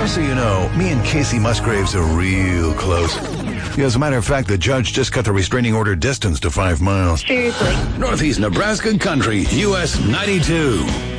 Just so you know, me and Casey Musgraves are real close. As a matter of fact, the judge just cut the restraining order distance to 5 miles. Seriously. Northeast Nebraska Country, US 92.